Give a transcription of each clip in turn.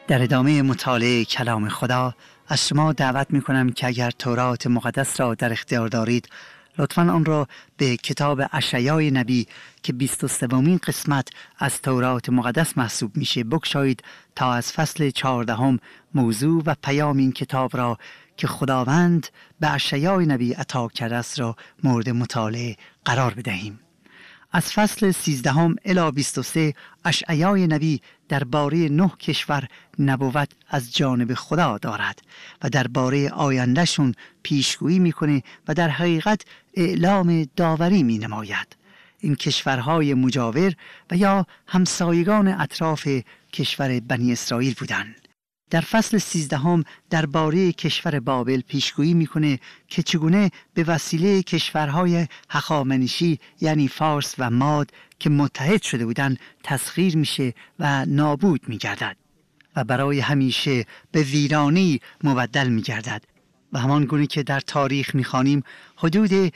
در ادامه مطالعه کلام خدا از شما دعوت می کنم که اگر تورات مقدس را در اختیار دارید لطفاً آن را به کتاب اشعیای نبی که 23مین قسمت از تورات مقدس محسوب میشه بگشایید تا از فصل 14 موضوع و پیام این کتاب را که خداوند به اشعیای نبی عطا کرده است را مورد مطالعه قرار بدهیم. از فصل 13 الی 23 اشعیای نبی درباره 9 کشور نبوت از جانب خدا دارد و درباره آیندهشون پیشگویی میکنه و در حقیقت اعلام داوری مینماید. این کشورهای مجاور و یا همسایگان اطراف کشور بنی اسرائیل بودند. در فصل 13 درباره کشور بابل پیشگویی میکنه که چگونه به وسیله کشورهای هخامنشی یعنی فارس و ماد که متحد شده بودند تسخیر میشه و نابود میگردد و برای همیشه به ویرانی مبدل میگردد. و همان گونه که در تاریخ میخوانیم حدود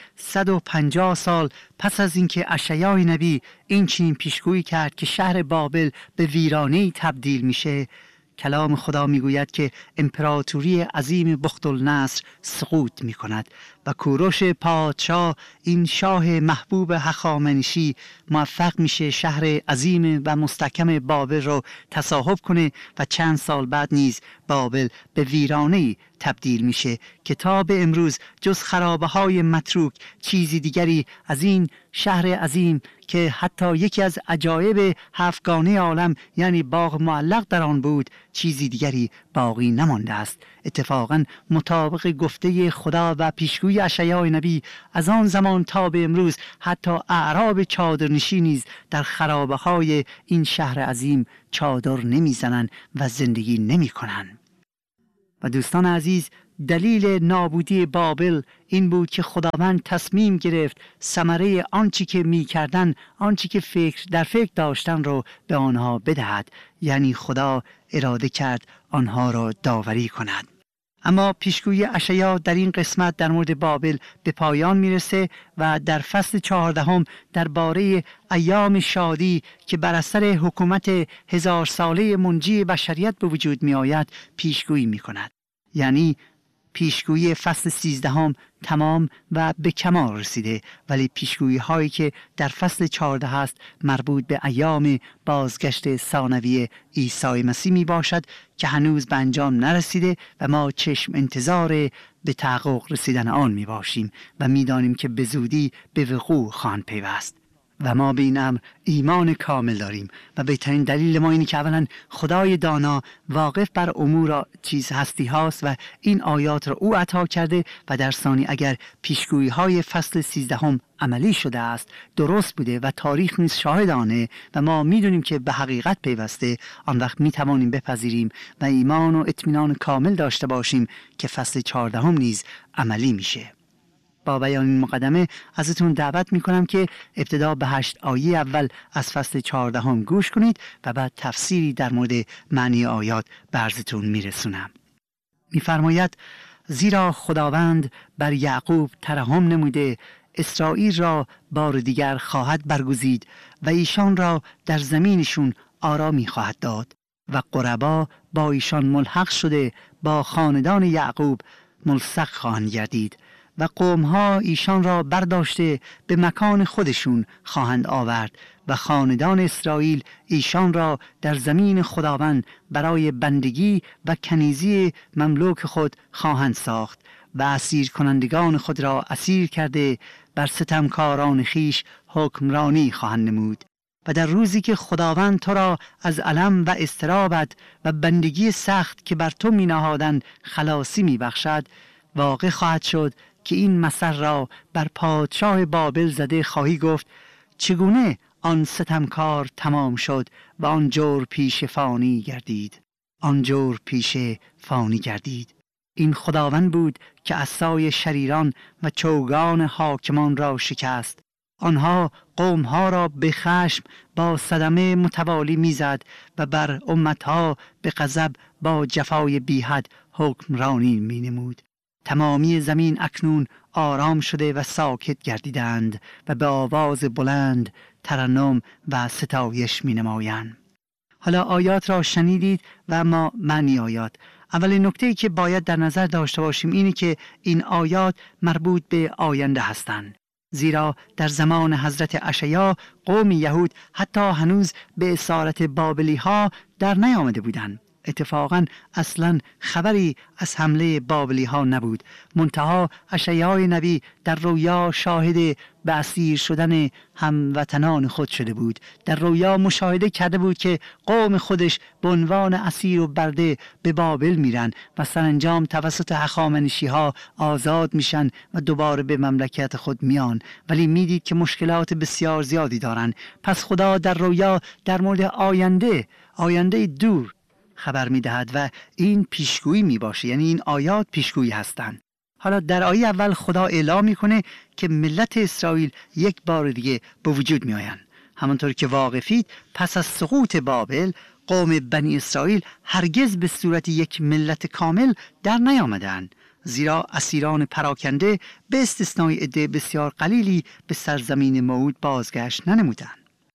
150 سال پس از اینکه اشعیای نبی این چنین پیشگویی کرد که شهر بابل به ویرانی تبدیل میشه، کلام خدا میگوید که امپراتوری عظیم بختالنصر سقوط میکند و کوروش پادشاه این شاه محبوب هخامنشی موفق میشه شهر عظیم و مستحکم بابل رو تصاحب کنه و چند سال بعد نیز بابل به ویرانه‌ای تبدیل میشه که تا به امروز جز خرابه های متروک چیزی دیگری از این شهر عظیم که حتی یکی از عجایب هفتگانه عالم یعنی باغ معلق در آن بود چیزی دیگری باقی نمانده است. اتفاقا مطابق گفته خدا و پیشگویی اشعیای نبی از آن زمان تا به امروز حتی اعراب چادرنشین نیز در خرابه های این شهر عظیم چادر نمیزنند و زندگی نمی کنند. و دوستان عزیز، دلیل نابودی بابل این بود که خداوند تصمیم گرفت ثمره آنچه که می‌کردند، آنچه که در فکر داشتن رو به آنها بدهد، یعنی خدا اراده کرد آنها را داوری کند. اما پیشگویی اشعیا در این قسمت در مورد بابل به پایان میرسه و در فصل 14 درباره ایام شادی که بر اثر حکومت 1000 ساله منجی بشریت به وجود می آید پیشگویی می کند. یعنی پیشگویی فصل 13 تمام و به کمال رسیده، ولی پیشگویی هایی که در فصل 14 هست مربوط به ایام بازگشت ثانوی عیسی مسیح می باشد که هنوز به انجام نرسیده و ما چشم انتظار به تحقق رسیدن آن می باشیم و می دانیم که به زودی به وقوع خواهند پیوست. و ما به این امر ایمان کامل داریم و بهترین دلیل ما اینه که اولا خدای دانا واقف بر امور چیز هستی هاست و این آیات را او عطا کرده و در ثانی اگر پیشگویی های فصل 13 عملی شده است، درست بوده و تاریخ نیز شاهد آنه و ما میدونیم که به حقیقت پیوسته، آن وقت میتوانیم بپذیریم و ایمان و اطمینان کامل داشته باشیم که فصل 14 نیز عملی میشه. با بیان این مقدمه ازتون دعوت میکنم که ابتدا به 8 آیه اول از فصل 14 گوش کنید و بعد تفسیری در مورد معنی آیات برزتون میرسونم. میفرماید زیرا خداوند بر یعقوب ترحم نموده، اسرائیل را بار دیگر خواهد برگزید و ایشان را در زمینشون آرامی خواهد داد و غربا با ایشان ملحق شده با خاندان یعقوب ملصق خواهند گردید و قومها ایشان را برداشته به مکان خودشون خواهند آورد و خاندان اسرائیل ایشان را در زمین خداوند برای بندگی و کنیزی مملوک خود خواهند ساخت و اسیر کنندگان خود را اسیر کرده بر ستمکاران خیش حکمرانی خواهند نمود. و در روزی که خداوند تو را از الم و اضطرابت و بندگی سخت که بر تو می نهادند خلاصی می بخشد، واقع خواهد شد که این مثل را بر پادشاه بابل زده خواهی گفت چگونه آن ستمکار تمام شد و آن جور پیش فانی گردید. آن جور پیش فانی گردید. این خداوند بود که عصای شریران و چوگان حاکمان را شکست. آنها قومها را به خشم با صدمه متوالی میزد و بر امتها به غضب با جفای بیحد حکمرانی می نمود. تمامی زمین اکنون آرام شده و ساکت گردیدند و به آواز بلند ترنم و ستایش می نمایند. حالا آیات را شنیدید و اما معنی آیات. اولین نکته‌ای که باید در نظر داشته باشیم اینه که این آیات مربوط به آینده هستند. زیرا در زمان حضرت اشعیا قوم یهود حتی هنوز به اسارت بابلی ها در نیامده بودند. اتفاقا اصلا خبری از حمله بابلی ها نبود. منتها اشعیای نبی در رویا شاهد به اسیر شدن هموطنان خود شده بود. در رویا مشاهده کرده بود که قوم خودش به عنوان اسیر و برده به بابل میرن و سرانجام توسط هخامنشی ها آزاد میشن و دوباره به مملکت خود میان، ولی میدید که مشکلات بسیار زیادی دارن. پس خدا در رویا در مورد آینده دور خبر میدهد و این پیشگویی میباشه، یعنی این آیات پیشگویی هستند. حالا در آیه اول خدا اعلام میکنه که ملت اسرائیل یک بار دیگه به وجود میآیند. همونطور که واقفید پس از سقوط بابل قوم بنی اسرائیل هرگز به صورت یک ملت کامل در نیامدند، زیرا اسیران پراکنده به استثنای عده بسیار قلیلی به سرزمین موعود بازگشت ننمودند.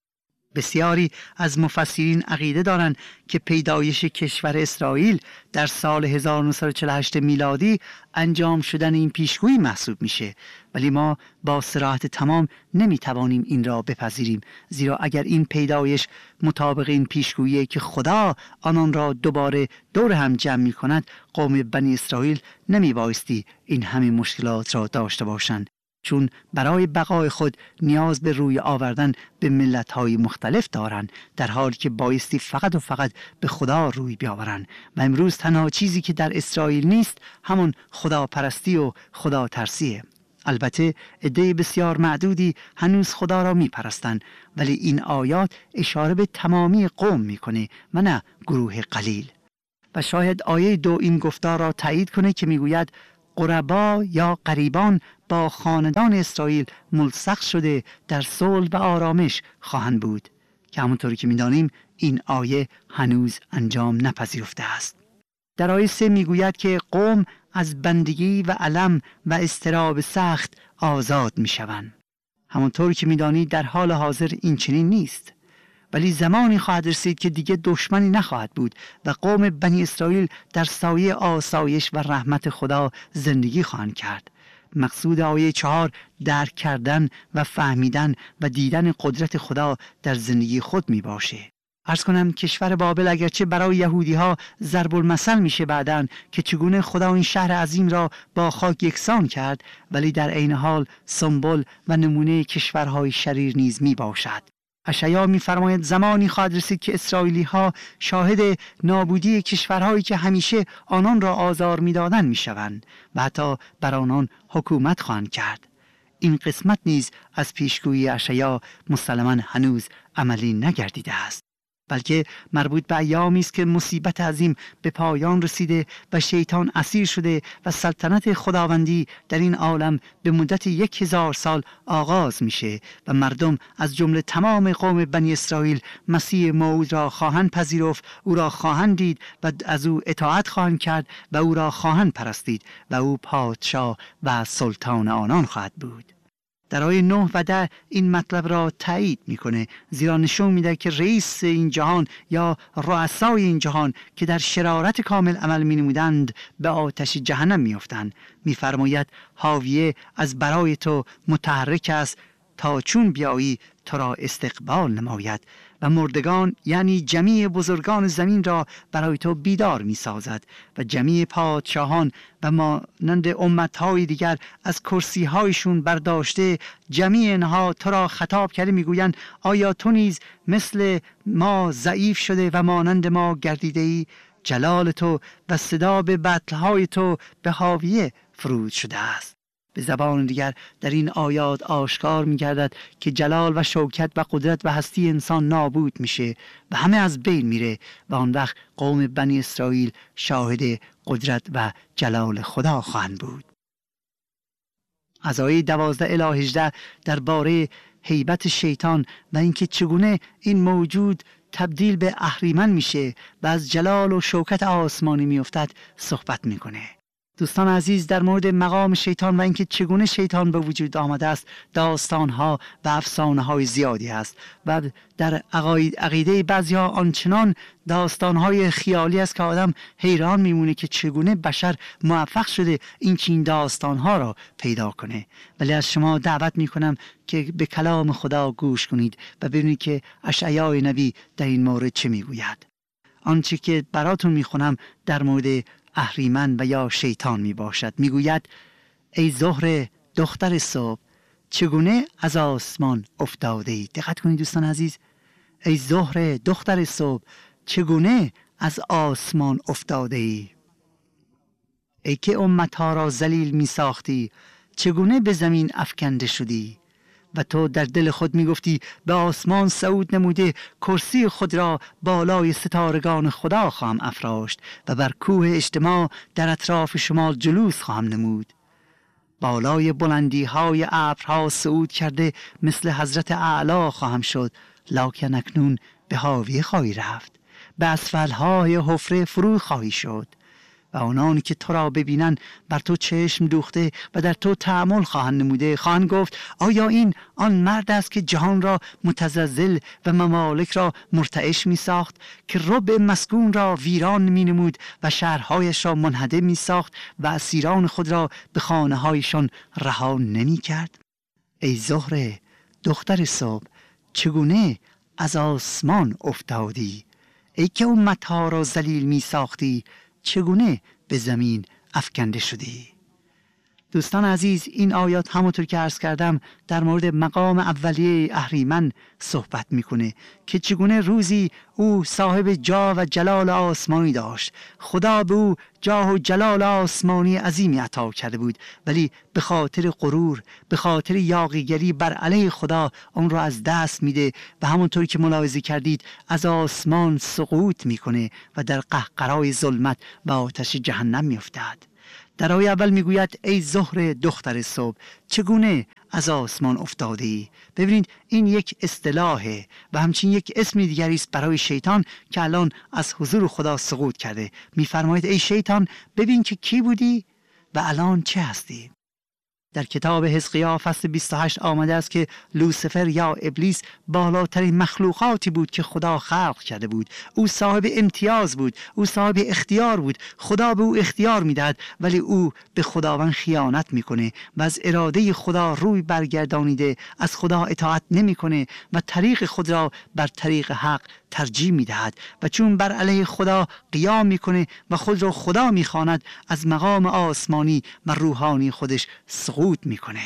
بسیاری از مفسرین عقیده دارند که پیدایش کشور اسرائیل در سال 1948 میلادی انجام شدن این پیشگویی محسوب میشه، ولی ما با صراحت تمام نمیتوانیم این را بپذیریم، زیرا اگر این پیدایش مطابق این پیشگویی که خدا آنان را دوباره دور هم جمع میکند، قوم بنی اسرائیل نمیبایستی این همه مشکلات را داشته باشند، چون برای بقای خود نیاز به روی آوردن به ملت‌های مختلف دارند، در حالی که بایستی فقط و فقط به خدا روی بیاورند. و امروز تنها چیزی که در اسرائیل نیست همون خداپرستی و خدا ترسیه. البته عده بسیار معدودی هنوز خدا را میپرستند، ولی این آیات اشاره به تمامی قوم میکنه و نه گروه قلیل. و شاید آیه 2 این گفتار را تایید کنه که میگوید غربا یا غریبان با خاندان اسرائیل ملصق شده در صلح و آرامش خواهند بود، که همونطوری که می‌دانیم این آیه هنوز انجام نپذیرفته است. در آیه 3 میگوید که قوم از بندگی و الم و اضطراب سخت آزاد میشوند. همونطور که می‌دانید در حال حاضر این چنین نیست، ولی زمانی خواهد رسید که دیگه دشمنی نخواهد بود و قوم بنی اسرائیل در سایه آسایش و رحمت خدا زندگی خواهند کرد. مقصود آیه 4 درک کردن و فهمیدن و دیدن قدرت خدا در زندگی خود می باشه. عرض کنم کشور بابل اگرچه برای یهودی ها ضرب المثل میشه بعدن که چگونه خدا این شهر عظیم را با خاک یکسان کرد، ولی در عین حال سمبل و نمونه کشورهای شریر نیز می باشد. اشعیا می‌فرماید زمانی خواهد رسید که اسرائیلی ها شاهد نابودی کشورهایی که همیشه آنان را آزار می‌دادند می‌شوند و حتی بر آنان حکومت خواهند کرد. این قسمت نیز از پیشگویی اشعیا مسلماً هنوز عملی نگردیده است، بلکه مربوط به ایامی است که مصیبت عظیم به پایان رسیده و شیطان اسیر شده و سلطنت خداوندی در این عالم به مدت 1000 سال آغاز میشه و مردم از جمله تمام قوم بنی اسرائیل مسیح موعود را خواهند پذیرفت، او را خواهند دید و از او اطاعت خواهند کرد و او را خواهند پرستید و او پادشاه و سلطان آنان خواهد بود. در آیه 9 و 10 این مطلب را تایید میکنه، زیرا نشون میده که رئیس این جهان یا رؤسای این جهان که در شرارت کامل عمل مینمودند به آتش جهنم میافتند. میفرماید حاویه از برای تو متحرک است تا چون بیایی تو را استقبال نماید و مردگان یعنی جمیع بزرگان زمین را برای تو بیدار می سازد و جمیع پادشاهان و مانند امتهای دیگر از کرسی هایشون برداشته جمیع اینها تو را خطاب کرده میگویند آیا تو نیز مثل ما ضعیف شده و مانند ما گردیده ای؟ جلال تو و صدا به بطلهای تو به حاویه فرود شده است. به زبان دیگر در این آیات آشکار می‌گردد که جلال و شوکت و قدرت و هستی انسان نابود میشه و همه از بین میره و آن وقت قوم بنی اسرائیل شاهد قدرت و جلال خدا خواهند بود. از آیه 12 الی 18 درباره هیبت شیطان و اینکه چگونه این موجود تبدیل به اهریمن میشه و از جلال و شوکت آسمانی میافتد صحبت میکنه. دوستان عزیز، در مورد مقام شیطان و اینکه چگونه شیطان به وجود آمده است داستان‌ها و افسانه‌های زیادی است و در عقیده بعضی‌ها آنچنان داستان‌های خیالی است که آدم حیران میمونه که چگونه بشر موفق شده این داستان‌ها را پیدا کنه. ولی از شما دعوت می‌کنم که به کلام خدا گوش کنید و ببینید که اشعیا نبی در این مورد چه میگوید. آنچه که براتون میخونم در مورد اهریمن و یا شیطان می باشد. می گوید ای زهره دختر صبح چگونه از آسمان افتاده ای. دقت کنید دوستان عزیز، ای زهره دختر صبح چگونه از آسمان افتاده ای. ای که امتها را ذلیل می ساختی چگونه به زمین افکنده شدی. و تو در دل خود می گفتی به آسمان صعود نموده کرسی خود را بالای ستارگان خدا خواهم افراشت و بر کوه اجتماع در اطراف شمال جلوس خواهم نمود. بالای بلندی های ابرها صعود کرده مثل حضرت اعلی خواهم شد، لکن اکنون به هاویه خواهی رفت، به اسفل های حفره فرو خواهی شد و آنانی که تو را ببینن بر تو چشم دوخته و در تو تأمل خواهند نموده خواهند گفت آیا این آن مرد است که جهان را متزلزل و ممالک را مرتعش می ساخت، که ربع مسکون را ویران می نمود و شهرهایش را منهدم می ساخت و اسیران خود را به خانه هایشان رها نمی کرد. ای زهره دختر صبح چگونه از آسمان افتادی. ای که امتها را ذلیل می ساختی چگونه به زمین افکنده شدی. دوستان عزیز، این آیات همونطور که عرض کردم در مورد مقام اولیه اهریمن صحبت میکنه که چگونه روزی او صاحب جاه و جلال آسمانی داشت. خدا به او جاه و جلال آسمانی عظیمی عطا کرده بود، ولی به خاطر غرور، به خاطر یاغیگری بر علیه خدا اون را از دست میده و همونطور که ملاحظه کردید از آسمان سقوط میکنه و در قهقرای ظلمت و آتش جهنم میافتد. در آیه اول میگوید ای زهره دختر صبح چگونه از آسمان افتاده ای. ببینید این یک اصطلاحه و همچنین یک اسم دیگری است برای شیطان که الان از حضور خدا سقوط کرده. میفرماید ای شیطان ببین که کی بودی و الان چه هستی. در کتاب حزقیال فصل 28 آمده است که لوسیفر یا ابلیس بالاترین مخلوقاتی بود که خدا خلق کرده بود. او صاحب امتیاز بود، او صاحب اختیار بود. خدا به او اختیار میدهد ولی او به خداوند خیانت میکنه و از اراده خدا روی برگردانیده از خدا اطاعت نمیکنه و طریق خود را بر طریق حق ترجیح میدهد و چون بر علیه خدا قیام میکنه و خود را خدا میخواند از مقام آسمانی و روحانی خودش سقوط میکنه.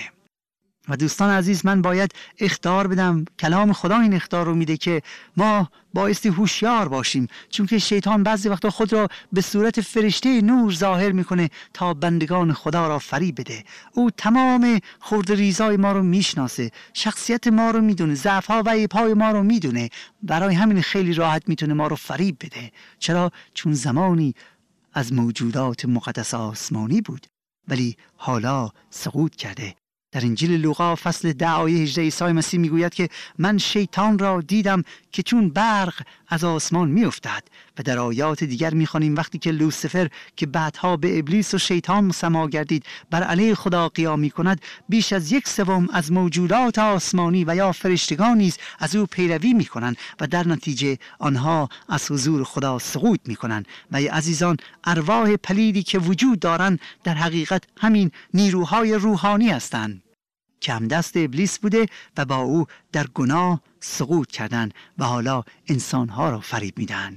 و دوستان عزیز، من باید اخطار بدم، کلام خدا این اخطار رو میده که ما بایستی هوشیار باشیم، چون که شیطان بعضی وقتا خود را به صورت فرشته نور ظاهر میکنه تا بندگان خدا را فریب بده. او تمام خرد ریزای ما رو میشناسه، شخصیت ما رو میدونه، ضعف‌ها و عیب‌های ما رو میدونه، برای همین خیلی راحت میتونه ما رو فریب بده. چرا؟ چون زمانی از موجودات مقدس آسمانی بود ولی حالا سقوط کرده. در انجیل لوقا فصل 10 آیه 18 عیسی مسیح میگوید که من شیطان را دیدم که چون برق از آسمان میافتد. و در آیات دیگر میخوانیم وقتی که لوسیفر که بعدها به ابلیس و شیطان مسما گردید بر علیه خدا قیام میکند، بیش از 1/3 از موجودات آسمانی و یا فرشتگان نیز از او پیروی میکنند و در نتیجه آنها از حضور خدا سقوط میکنند. و ای عزیزان، ارواح پلیدی که وجود دارند در حقیقت همین نیروهای روحانی هستند که هم دست ابلیس بوده و با او در گناه سقوط کردند و حالا انسانها را فریب میدن.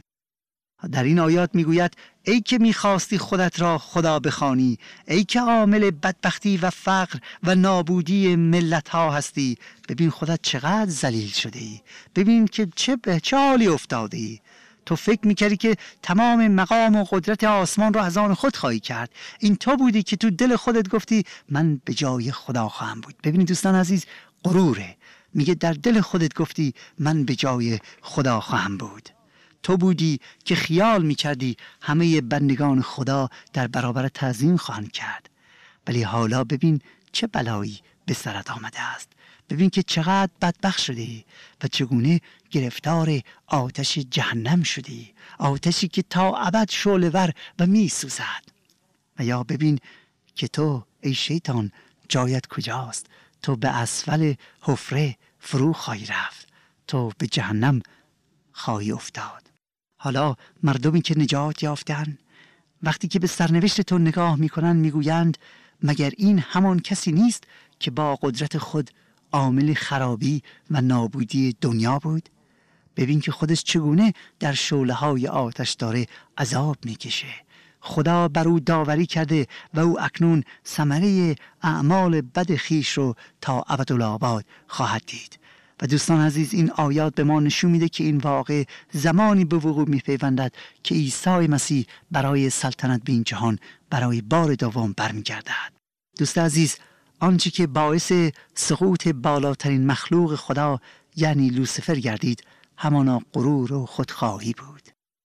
در این آیات میگوید ای که میخواستی خودت را خدا بخوانی، ای که عامل بدبختی و فقر و نابودی ملت ها هستی، ببین خودت چقدر ذلیل شده ای، ببین که چه حالی افتاده ای. تو فکر میکردی که تمام مقام و قدرت آسمان را از آن خود خواهی کرد. این تو بودی که تو دل خودت گفتی من به جای خدا خواهم بود. ببینید دوستان عزیز، غروره. میگه در دل خودت گفتی من به جای خدا خواهم بود. تو بودی که خیال میکردی همه بندگان خدا در برابر تعظیم خواهند کرد، ولی حالا ببین چه بلایی به سرت آمده است. ببین که چقدر بدبخت شدی و چگونه گرفتار آتش جهنم شدی، آتشی که تا ابد شعله‌ور و می سوزد. و یا ببین که تو ای شیطان جایت کجاست، تو به اسفل حفره فرو خواهی رفت، تو به جهنم خواهی افتاد. حالا مردمی که نجات یافتن وقتی که به سرنوشت تو نگاه میکنن میگویند مگر این همان کسی نیست که با قدرت خود عامل خرابی و نابودی دنیا بود؟ ببین که خودش چگونه در شعله‌های آتش داره عذاب میکشه. خدا بر او داوری کرده و او اکنون ثمره اعمال بد خیش رو تا ابدالآباد خواهد دید. و دوستان عزیز، این آیات به ما نشون میده که این واقع زمانی به وقوع میپیوندد که عیسی مسیح برای سلطنت به این جهان برای بار دوم برمیگردد. دوست عزیز، آنچه که باعث سقوط بالاترین مخلوق خدا یعنی لوسیفر گردید همانا غرور و خودخواهی بود.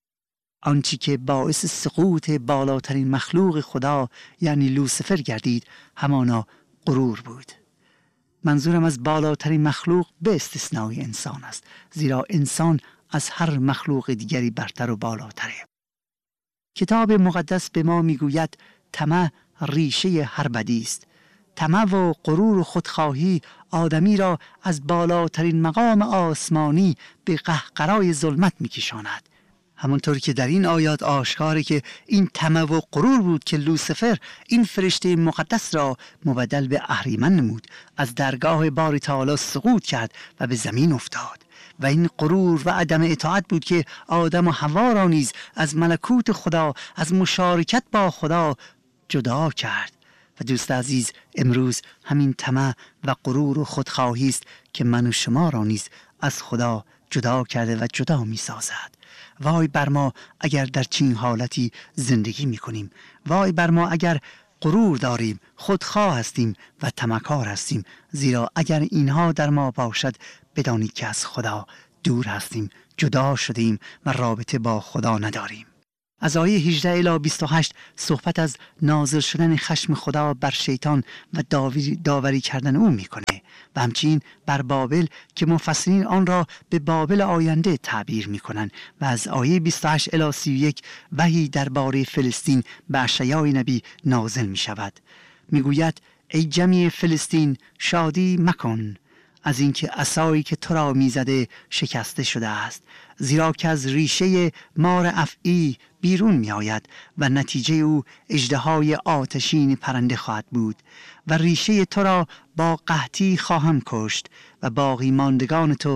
آنچه که باعث سقوط بالاترین مخلوق خدا یعنی لوسیفر گردید همانا غرور بود. منظورم از بالاترین مخلوق به استثنای انسان است، زیرا انسان از هر مخلوق دیگری برتر و بالاتره. کتاب مقدس به ما میگوید طمع ریشه هر بدی است. طمع و غرور و خودخواهی آدمی را از بالاترین مقام آسمانی به قهقرای ظلمت میکشاند. همونطور که در این آیات آشکاره که این طمع و غرور بود که لوسیفر این فرشته مقدس را مبدل به اهریمن نمود، از درگاه باری تعالی سقوط کرد و به زمین افتاد. و این غرور و عدم اطاعت بود که آدم و حوا را نیز از ملکوت خدا، از مشارکت با خدا جدا کرد. و دوست عزیز، امروز همین طمع و غرور و خودخواهی است که من و شما را نیز از خدا جدا کرده و جدا می سازد. وای بر ما اگر در چنین حالتی زندگی می کنیم. وای بر ما اگر غرور داریم، خودخواه هستیم و طمعکار هستیم، زیرا اگر اینها در ما باشد بدانید که از خدا دور هستیم، جدا شدیم و رابطه با خدا نداریم. از آیه 18 الی 28 صحبت از نازل شدن خشم خدا بر شیطان و داوری کردن او میکنه و همچنین بر بابل که مفسرین آن را به بابل آینده تعبیر میکنن. و از آیه 28 الی 31 وحی درباره فلسطین به اشعیا نبی نازل میشود. میگوید ای جمعی فلسطین شادی مکن از اینکه عصایی که تو را میزده شکسته شده است، زیرا که از ریشه مار افعی بیرون می آید و نتیجه او اژدهای آتشین پرنده خواهد بود و ریشه تو را با قحطی خواهم کشت و باقی ماندگان تو